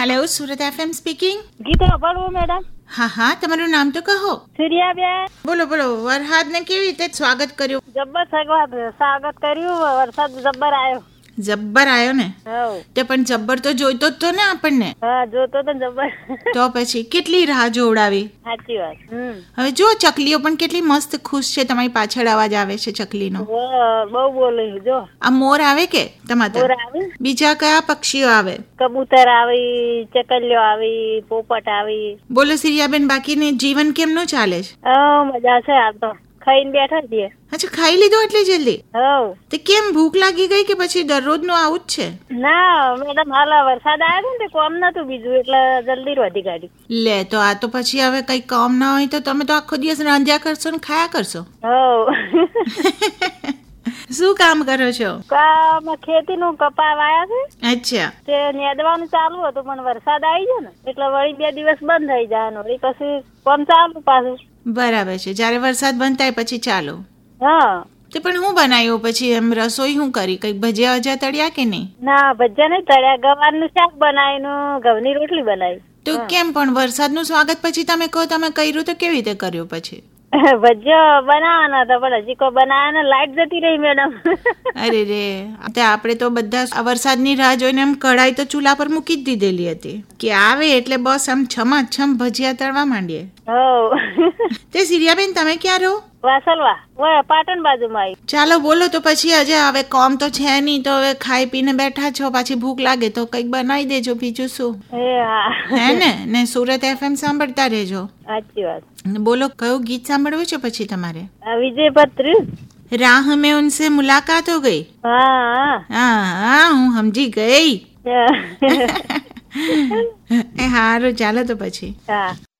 Hello, Surat FM speaking. Gita બોલો madam. હા, તમારું નામ તો કહો. સૂર્યાબેન. બોલો. વરસાદને કેવી રીતે સ્વાગત કર્યું? જબ્બર સ્વાગત કર્યું. વરસાદ જબ્બર આવ્યો. જબ્બર આવ્યો ને? તે પણ જબ્બર તો જોઈતો જ તો ને આપણને. હા, જોતો તો જબ્બર. તો પછી કેટલી રાહ જોવડાવી. સાચી વાત. હવે જો ચકલીઓ પણ કેટલી મસ્ત ખુશ છે. તમારી પાછળ અવાજ આવે છે ચકલીનો. બહુ બોલે જો. આ મોર આવે કે તમારા? મોર આવે. બીજા કયા પક્ષીઓ આવે? કબૂતર આવી, ચકલીઓ આવી, પોપટ આવી. બોલો સિરિયાબેન, બાકીને જીવન કેમનું ચાલે છે? મજા છે. આ તો ખાઈને બેઠા છીએ. અચ્છા, ખાઈ લીધો એટલી જલ્દી? હવ. તે કેમ ભૂખ લાગી ગઈ કે પછી દરરોજ નું આવું જ છે? ના મેડમ, હાલ વરસાદ આવ્યો ને કોમ નતું બીજું એટલે જલ્દી વધી કાઢી. લે, તો આ તો પછી હવે કઈ કામ ના હોય તો તમે તો આખો દિવસ રાંધ્યા કરશો ને ખાયા કરશો. શું કામ કરો છો? કામ ખેતી નું કપા વાયા છે. અચ્છા. તે નેદવાનું ચાલુ હતું પણ વરસાદ આવી ગયો ને એટલે વળી 2 દિવસ બંધ થઈ જાય, વળી પછી કામ ચાલુ પાછું. બરાબર છે. જયારે વરસાદ બંધ થાય પછી ચાલો. હા. તે પણ હું બનાવ્યું પછી એમ રસોઈ શું કરી? કઈ ભજીયા તળ્યા કે નહીં? ના, ભજીયા નહીં તળ્યા. ગવારનું શાક બનાવ્યું, ઘઉંની રોટલી બનાવી. તો કેમ પણ વરસાદનું સ્વાગત પછી તમે કહો તમે કર્યું તો કેવી રીતે કર્યું પછી? ભજીયા બનાવવાના હતા પણ હજી કોઈ બનાવ્યા, લાઈટ જતી રહી મેડમ. અરે રે, આપણે તો બધા વરસાદની રાહ જોઈને એમ કઢાઈ તો ચૂલા પર મૂકી જ દીધેલી હતી કે આવે એટલે બસ આમ છમાછમ ભજીયા તળવા માંડીએ. તે સિરિયાબેન, તમે ક્યાં રહો? વાસલવા, પાટણ બાજુમાં આવી. ચાલો બોલો તો પછી. આજે હવે કોમ તો છે નહીં તો હવે ખાઈ પીને બેઠા છો, પાછી ભૂખ લાગે તો કઈક બનાવી દેજો, બીજું શું. હે ને સુરત એફએમ સાંભળતા રહેજો. સાચી વાત. બોલો, કયું ગીત સાંભળવું છે પછી તમારે? વિજય પત્ર, રાહ મેં ઉનસે મુલાકાત હો ગઈ. હા, હું સમજી ગઈ. હારું, ચાલો તો પછી.